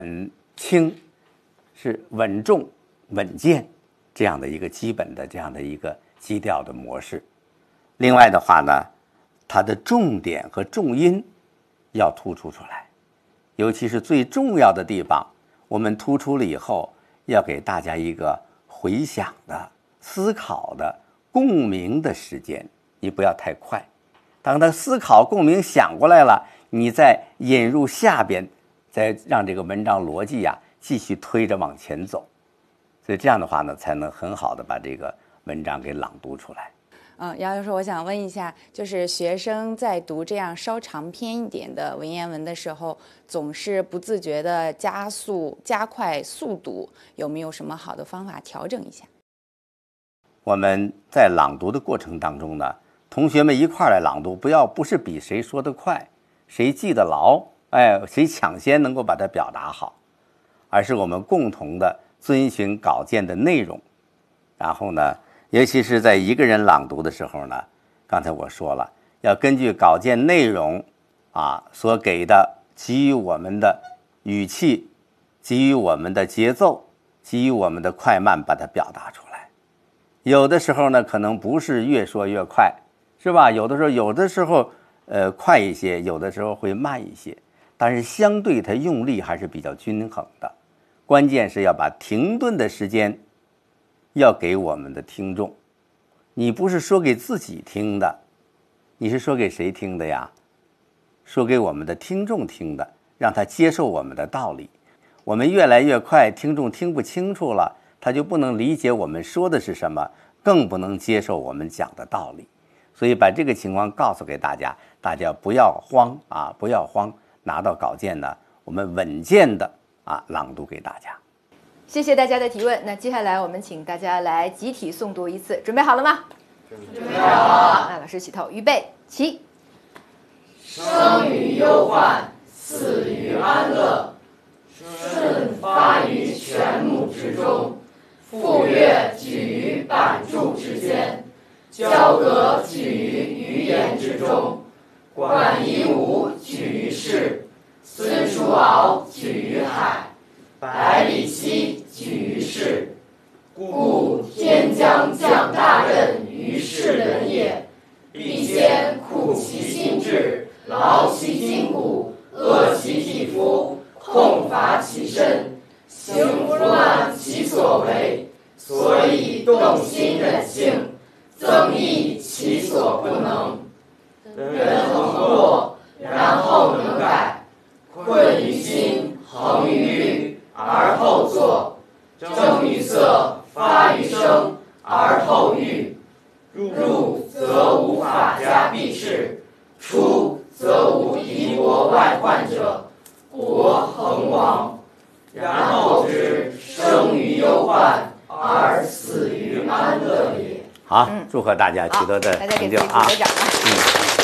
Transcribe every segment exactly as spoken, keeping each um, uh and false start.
嗯，轻是稳重、稳健这样的一个基本的这样的一个基调的模式。另外的话呢，它的重点和重音要突出出来，尤其是最重要的地方，我们突出了以后，要给大家一个回想的、思考的、共鸣的时间。你不要太快，当他思考、共鸣想过来了，你再引入下边，再让这个文章逻辑呀、啊、继续推着往前走。所以这样的话呢，才能很好的把这个文章给朗读出来。 嗯，姚教授，我想问一下，就是学生在读这样稍长篇一点的文言文的时候，总是不自觉的加速、加快速读，有没有什么好的方法调整一下？ 我们在朗读的过程当中呢，同学们一块来朗读，不要不是比谁说得快，谁记得牢，哎，谁抢先能够把它表达好，而是我们共同的遵循稿件的内容。然后呢，尤其是在一个人朗读的时候呢，刚才我说了，要根据稿件内容啊所给的给予我们的语气，给予我们的节奏，给予我们的快慢，把它表达出来。有的时候呢，可能不是越说越快，是吧？有的时候，有的时候，呃，快一些，有的时候会慢一些，但是相对它用力还是比较均衡的。关键是要把停顿的时间要给我们的听众。你不是说给自己听的，你是说给谁听的呀？说给我们的听众听的，让他接受我们的道理。我们越来越快，听众听不清楚了，他就不能理解我们说的是什么，更不能接受我们讲的道理。所以把这个情况告诉给大家，大家不要慌啊，不要慌，拿到稿件呢，我们稳健的啊朗读给大家。 谢谢大家的提问。那接下来我们请大家来集体诵读一次，准备好了吗？ 准备好。 那老师起头，预备，起。 生于忧患，死于安乐。舜发于泉母之中，傅说举于板柱之间，交葛举于鱼盐之中，管夷吾举于市，孙叔敖举于海，百里奚举于市。故天将降大任于世人也，必先苦其心志，劳其筋骨，饿其体肤，空乏其身，行拂乱其所为，所以动心忍性，增益其所不能。人恒过，然后能改，困于心，恒于虑，而后作，正于色，发于声，而后喻。入则无法家必士，出则无敌国外患者，国恒亡。然后之生于忧患，而死于安乐也。 好，祝贺大家取得的成就啊！嗯。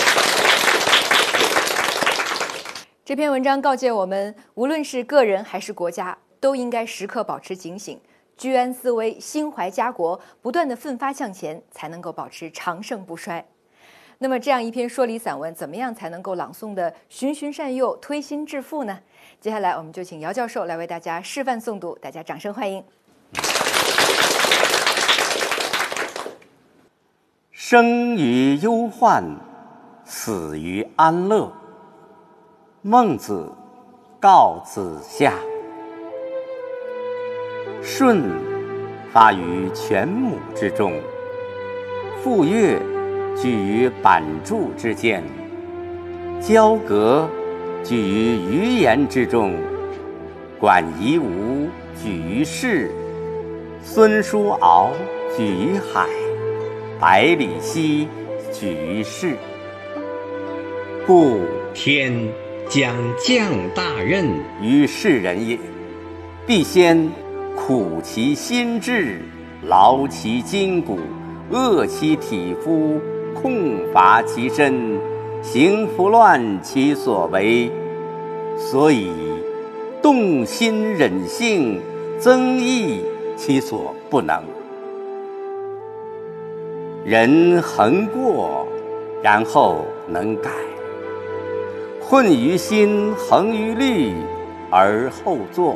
这篇文章告诫我们，无论是个人还是国家，都应该时刻保持警醒，居安思危，心怀家国，不断的奋发向前，才能够保持长盛不衰。那么这样一篇说理散文，怎么样才能够朗诵的循循善诱，推心置腹呢？接下来我们就请姚教授来为大家示范诵读，大家掌声欢迎。 生于忧患，死于安乐。孟子告子夏。舜发于泉母之中，傅说举于板柱之间，交葛举于鱼盐之中，管夷吾举于市，孙叔敖举于海，百里奚举于市。故天将降大任于世人也，必先苦其心志，劳其筋骨，饿其体肤，空乏其身，行拂乱其所为，所以动心忍性，增益其所不能。人恒过，然后能改。困于心，恒于虑， 而后作。